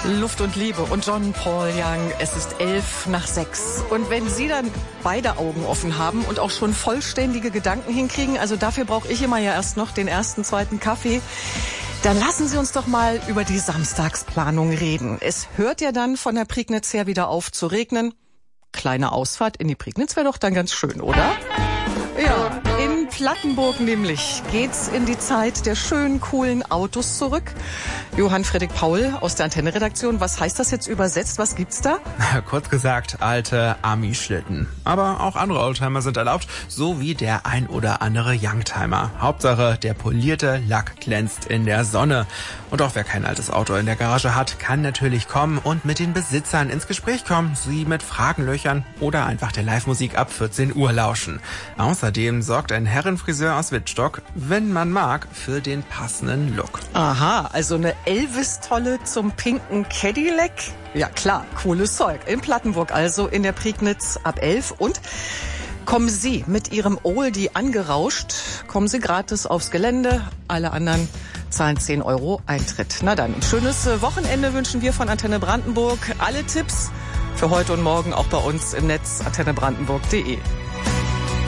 Luft und Liebe und John Paul Young. Es ist 6:11. Und wenn Sie dann beide Augen offen haben und auch schon vollständige Gedanken hinkriegen, also dafür brauche ich immer ja erst noch den ersten, zweiten Kaffee, dann lassen Sie uns doch mal über die Samstagsplanung reden. Es hört ja dann von der Prignitz her wieder auf zu regnen. Kleine Ausfahrt in die Prignitz wäre doch dann ganz schön, oder? Ja, in Plattenburg nämlich geht's in die Zeit der schönen, coolen Autos zurück. Johann Fredrik Paul aus der Antenne-Redaktion, was heißt das jetzt übersetzt? Was gibt's da? Kurz gesagt, alte Ami-Schlitten. Aber auch andere Oldtimer sind erlaubt, so wie der ein oder andere Youngtimer. Hauptsache, der polierte Lack glänzt in der Sonne. Und auch wer kein altes Auto in der Garage hat, kann natürlich kommen und mit den Besitzern ins Gespräch kommen, sie mit Fragen löchern oder einfach der Live-Musik ab 14 Uhr lauschen. Außerdem sorgt ein Herrenfriseur aus Wittstock, wenn man mag, für den passenden Look. Aha, also eine Elvis-Tolle zum pinken Cadillac? Ja klar, cooles Zeug. In Plattenburg also, in der Prignitz ab 11. Und kommen Sie mit Ihrem Oldie angerauscht, kommen Sie gratis aufs Gelände. Alle anderen zahlen 10 € Eintritt. Na dann, ein schönes Wochenende wünschen wir von Antenne Brandenburg. Alle Tipps für heute und morgen auch bei uns im Netz antennebrandenburg.de.